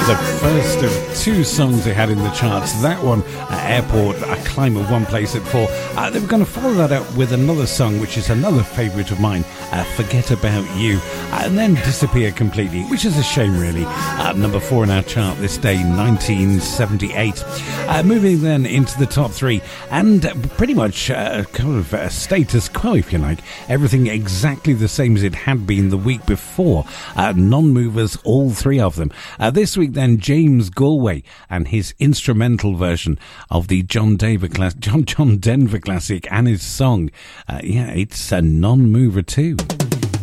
The first of two songs they had in the charts. That one, Airport, a climb of one place at 4. They were going to follow that up with another song, which is another favourite of mine, Forget About You, and then disappear completely, which is a shame, really. Number 4 in our chart this day, 1978. Moving then into the top 3, and pretty much kind of a status quo, if you like. Everything exactly the same as it had been the week before. Non-movers, all 3 of them. This week then, James Galway and his instrumental version of the John Denver classic and his song. It's a non-mover too.